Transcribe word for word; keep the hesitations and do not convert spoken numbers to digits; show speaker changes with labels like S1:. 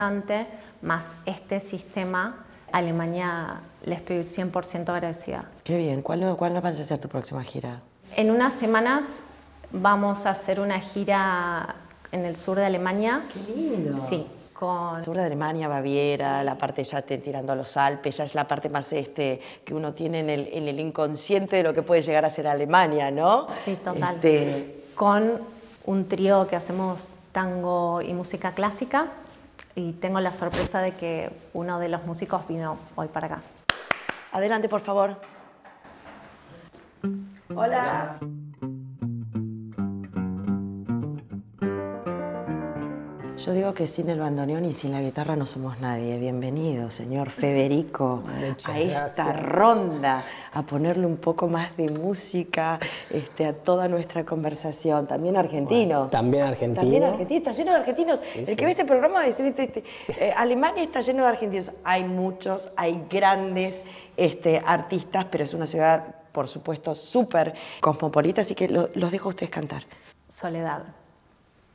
S1: más este sistema, a Alemania le estoy cien por ciento agradecida.
S2: Qué bien. ¿Cuándo, ¿Cuándo vas a hacer tu próxima gira?
S1: En unas semanas vamos a hacer una gira en el sur de Alemania.
S2: ¡Qué lindo!
S1: Sí. Con...
S2: Sur de Alemania, Baviera, la parte ya te, tirando a los Alpes, ya es la parte más este, que uno tiene en el, en el inconsciente de lo que puede llegar a ser Alemania, ¿no?
S1: Sí, total.
S2: Este...
S1: Con un trío que hacemos tango y música clásica, y tengo la sorpresa de que uno de los músicos vino hoy para acá.
S2: Adelante, por favor. Hola. Yo digo que sin el bandoneón y sin la guitarra no somos nadie. Bienvenido, señor Federico,
S3: Muchas
S2: a esta
S3: gracias.
S2: ronda, a ponerle un poco más de música este, a toda nuestra conversación. También argentino.
S3: Bueno, también argentino.
S2: También argentino, está lleno de argentinos.
S3: Sí,
S2: el
S3: sí.
S2: que ve este programa dice, este, este, eh, Alemania está lleno de argentinos. Hay muchos, hay grandes este, artistas, pero es una ciudad, por supuesto, súper cosmopolita, así que lo, los dejo a ustedes cantar.
S1: Soledad.